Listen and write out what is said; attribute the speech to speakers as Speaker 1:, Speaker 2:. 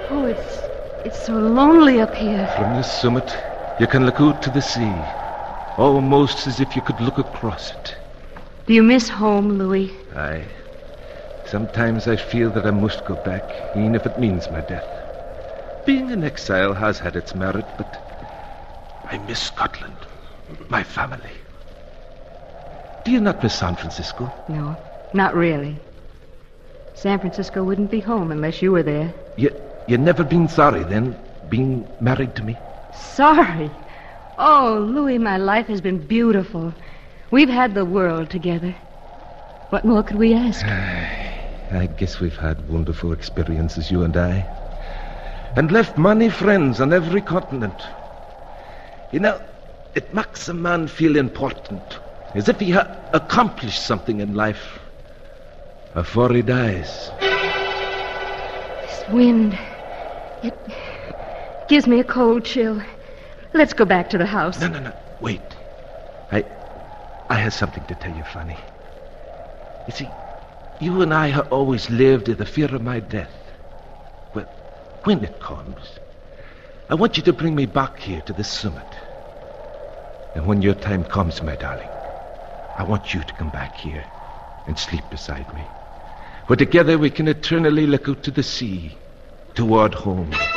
Speaker 1: Oh, it's so lonely up here.
Speaker 2: From this summit, you can look out to the sea, almost as if you could look across it.
Speaker 1: Do you miss home, Louis?
Speaker 2: Aye. Sometimes I feel that I must go back, even if it means my death. Being an exile has had its merit, but I miss Scotland, my family. Do you not miss San Francisco?
Speaker 1: No, not really. San Francisco wouldn't be home unless you were there.
Speaker 2: You never been sorry, then, being married to me?
Speaker 1: Sorry? Oh, Louis, my life has been beautiful. We've had the world together. What more could we ask?
Speaker 2: I guess we've had wonderful experiences, you and I. And left many friends on every continent. You know, it makes a man feel important, as if he had accomplished something in life before he dies.
Speaker 1: This wind, it gives me a cold chill. Let's go back to the house.
Speaker 2: No. Wait. I have something to tell you, Fanny. You see, you and I have always lived in the fear of my death. Well, when it comes, I want you to bring me back here to the summit. And when your time comes, my darling, I want you to come back here and sleep beside me. For together we can eternally look out to the sea, toward home.